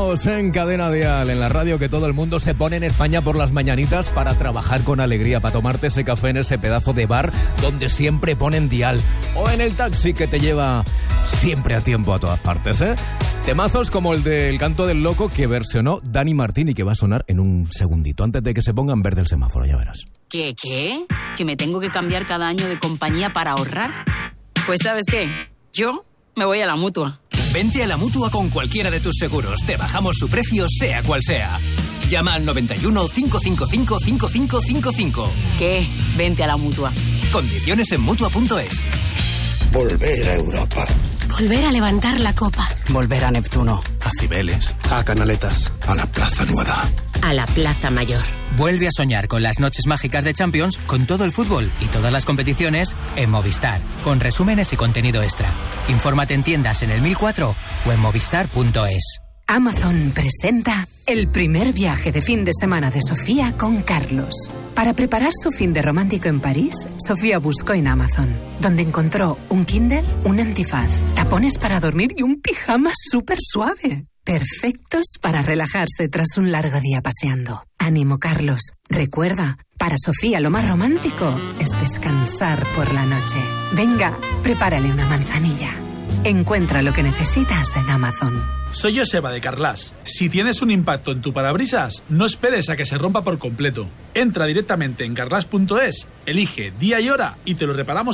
Carlos en Cadena Dial, en la radio que todo el mundo se pone en España por las mañanitas para trabajar con alegría, para tomarte ese café en ese pedazo de bar donde siempre ponen Dial, o en el taxi que te lleva siempre a tiempo a todas partes, ¿eh? Temazos como el del Canto del Loco que versionó Dani Martín y que va a sonar en un segundito, antes de que se ponga en verde el semáforo, ya verás. ¿Qué? ¿Que me tengo que cambiar cada año de compañía para ahorrar? Pues ¿sabes qué? Yo me voy a la Mutua. Vente a la Mutua con cualquiera de tus seguros. Te bajamos su precio, sea cual sea. Llama al 91 555 5555. ¿Qué? Vente a la Mutua. Condiciones en Mutua.es. Volver a Europa. Volver a levantar la copa. Volver a Neptuno. A Cibeles. A Canaletas. A la Plaza Nueva. A la Plaza Mayor. Vuelve a soñar con las noches mágicas de Champions, con todo el fútbol y todas las competiciones en Movistar, con resúmenes y contenido extra. Infórmate en tiendas en el 1004 o en movistar.es. Amazon presenta el primer viaje de fin de semana de Sofía con Carlos. Para preparar su fin de romántico en París, Sofía buscó en Amazon, donde encontró un Kindle, un antifaz, tapones para dormir y un pijama súper suave. Perfectos para relajarse tras un largo día paseando. Ánimo, Carlos. Recuerda, para Sofía lo más romántico es descansar por la noche. Venga, prepárale una manzanilla. Encuentra lo que necesitas en Amazon. Soy Joseba de Carglass. Si tienes un impacto en tu parabrisas, no esperes a que se rompa por completo. Entra directamente en carglass.es, elige día y hora y te lo reparamos